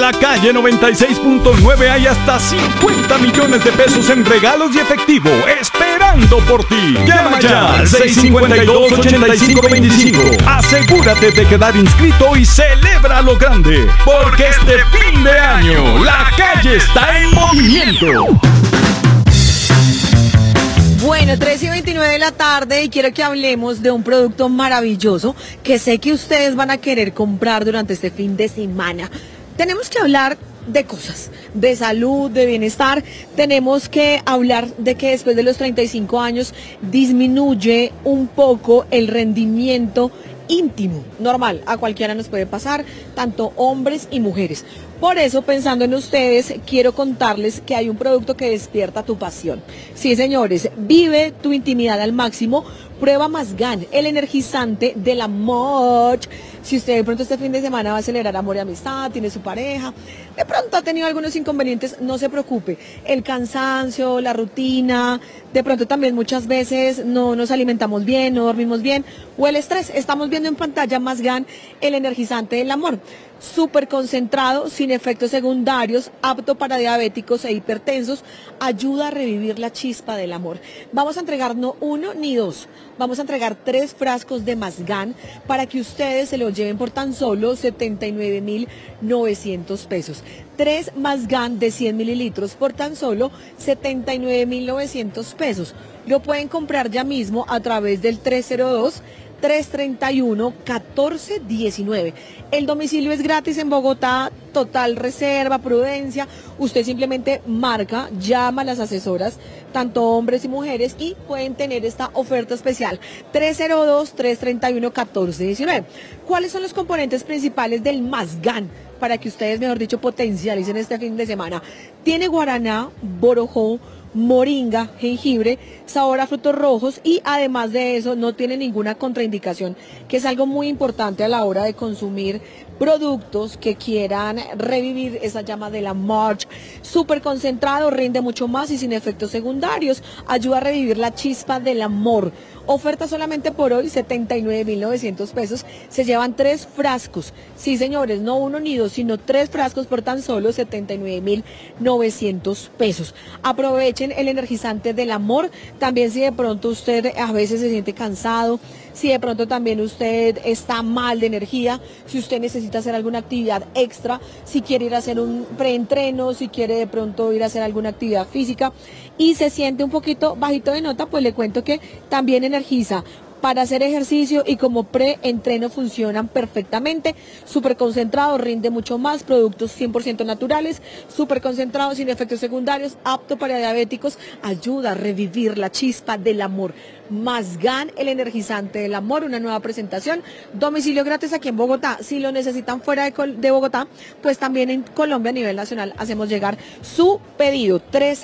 la calle 96.9 hay hasta 50 millones de pesos en regalos y efectivo esperando por ti. Llama ya al 652-8525. Asegúrate de quedar inscrito y celebra lo grande, porque este fin de año la calle está en movimiento. Bueno, 3:29 de la tarde y quiero que hablemos de un producto maravilloso que sé que ustedes van a querer comprar durante este fin de semana. Tenemos que hablar de cosas, de salud, de bienestar. Tenemos que hablar de que después de los 35 años disminuye un poco el rendimiento íntimo, normal, a cualquiera nos puede pasar, tanto hombres y mujeres. Por eso, pensando en ustedes, quiero contarles que hay un producto que despierta tu pasión. Sí, señores, vive tu intimidad al máximo. Prueba Mazgan, el energizante del amor. Si usted de pronto este fin de semana va a celebrar amor y amistad, tiene su pareja, de pronto ha tenido algunos inconvenientes, no se preocupe. El cansancio, la rutina, de pronto también muchas veces no nos alimentamos bien, no dormimos bien, o el estrés. Estamos viendo en pantalla Mazgan, el energizante del amor. Súper concentrado, sin efectos secundarios, apto para diabéticos e hipertensos, ayuda a revivir la chispa del amor. Vamos a entregar no uno ni dos, vamos a entregar 3 frascos de Mazgan para que ustedes se lo lleven por tan solo 79.900 pesos. 3 Mazgan de 100 mililitros por tan solo 79.900 pesos. Lo pueden comprar ya mismo a través del 302-331-1419. El domicilio es gratis en Bogotá, total reserva, Prudencia. Usted simplemente marca, llama a las asesoras, tanto hombres y mujeres, y pueden tener esta oferta especial. 302-331-1419. ¿Cuáles son los componentes principales del Mazgan? Para que ustedes, mejor dicho, potencialicen este fin de semana. Tiene guaraná, borojó, moringa, jengibre, sabor a frutos rojos, y además de eso no tiene ninguna contraindicación, que es algo muy importante a la hora de consumir productos que quieran revivir esa llama de la march. Súper concentrado, rinde mucho más y sin efectos secundarios, ayuda a revivir la chispa del amor. Oferta solamente por hoy, 79.900 pesos. Se llevan 3 frascos. Sí, señores, no uno ni dos, sino 3 frascos por tan solo 79.900 pesos. Aprovechen el energizante del amor. También si de pronto usted a veces se siente cansado, si de pronto también usted está mal de energía, si usted necesita hacer alguna actividad extra, si quiere ir a hacer un preentreno, si quiere de pronto ir a hacer alguna actividad física y se siente un poquito bajito de nota, pues le cuento que también energiza para hacer ejercicio y como preentreno funcionan perfectamente. Súper concentrado, rinde mucho más, productos 100% naturales, súper concentrado, sin efectos secundarios, apto para diabéticos, ayuda a revivir la chispa del amor. Mazgan, el energizante del amor, una nueva presentación, domicilio gratis aquí en Bogotá. Si lo necesitan fuera de Bogotá, pues también en Colombia a nivel nacional hacemos llegar su pedido.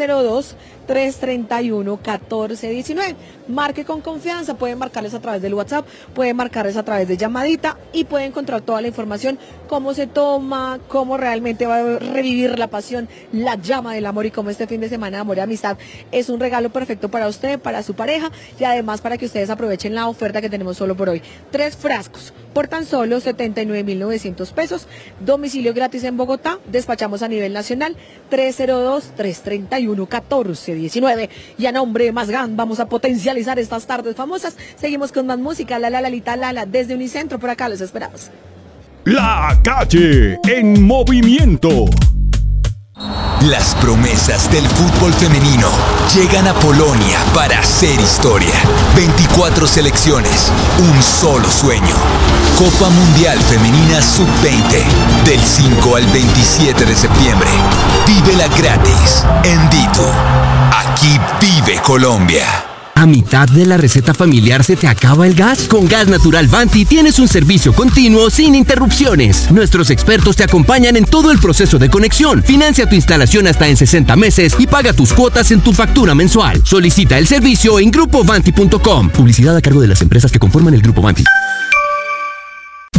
302-331-1419. Marque con confianza, pueden marcarles a través del WhatsApp, pueden marcarles a través de llamadita y pueden encontrar toda la información, cómo se toma, cómo realmente va a revivir la pasión, la llama del amor, y cómo este fin de semana de amor y amistad es un regalo perfecto para usted, para su pareja, y además para que ustedes aprovechen la oferta que tenemos solo por hoy. 3 frascos por tan solo 79.900 pesos. Domicilio gratis en Bogotá. Despachamos a nivel nacional. 302-331-1419. Y a nombre de Mazgan vamos a potencializar estas tardes famosas. Seguimos con más música. Lalita Lala desde Unicentro. Por acá los esperamos. La calle en movimiento. Las promesas del fútbol femenino llegan a Polonia para hacer historia. 24 selecciones, un solo sueño. Copa Mundial Femenina Sub-20, del 5 al 27 de septiembre. Vívela gratis en Dito. Aquí vive Colombia. ¿A mitad de la receta familiar se te acaba el gas? Con Gas Natural Vanti tienes un servicio continuo sin interrupciones. Nuestros expertos te acompañan en todo el proceso de conexión. Financia tu instalación hasta en 60 meses y paga tus cuotas en tu factura mensual. Solicita el servicio en grupovanti.com. Publicidad a cargo de las empresas que conforman el Grupo Vanti.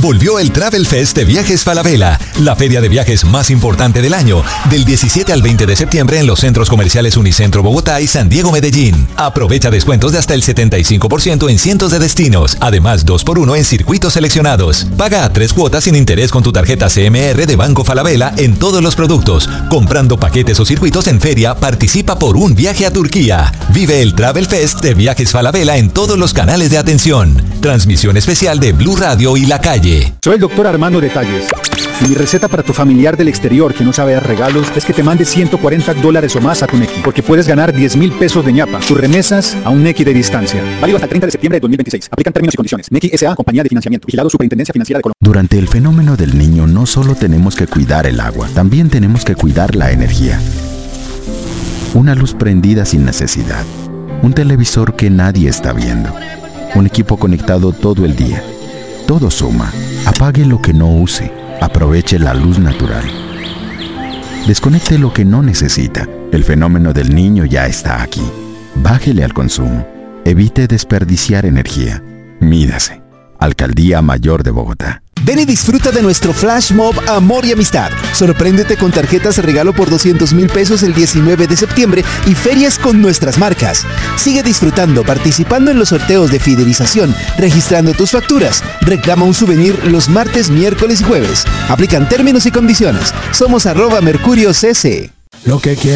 Volvió el Travel Fest de Viajes Falabella, la feria de viajes más importante del año, del 17 al 20 de septiembre en los centros comerciales Unicentro Bogotá y San Diego Medellín. Aprovecha descuentos de hasta el 75% en cientos de destinos, además 2x1 en circuitos seleccionados. Paga a 3 cuotas sin interés con tu tarjeta CMR de Banco Falabella en todos los productos. Comprando paquetes o circuitos en feria, participa por un viaje a Turquía. Vive el Travel Fest de Viajes Falabella en todos los canales de atención. Transmisión especial de Blue Radio y La Calle. Soy el doctor Armando Detalles. Y mi receta para tu familiar del exterior que no sabe dar regalos es que te mande $140 o más a tu Nequi, porque puedes ganar 10,000 pesos de ñapa. Tus remesas a un Nequi de distancia. Válido hasta el 30 de septiembre de 2026. Aplican términos y condiciones. Nequi S.A. Compañía de Financiamiento. Vigilado Superintendencia Financiera de Colombia. Durante el fenómeno del Niño no solo tenemos que cuidar el agua, también tenemos que cuidar la energía. Una luz prendida sin necesidad. Un televisor que nadie está viendo. Un equipo conectado todo el día. Todo suma. Apague lo que no use. Aproveche la luz natural. Desconecte lo que no necesita. El fenómeno del Niño ya está aquí. Bájele al consumo. Evite desperdiciar energía. Mídase. Alcaldía Mayor de Bogotá. Ven y disfruta de nuestro Flash Mob Amor y Amistad. Sorpréndete con tarjetas de regalo por 200,000 pesos el 19 de septiembre y ferias con nuestras marcas. Sigue disfrutando, participando en los sorteos de fidelización, registrando tus facturas. Reclama un souvenir los martes, miércoles y jueves. Aplican términos y condiciones. Somos @MercurioCC. Lo que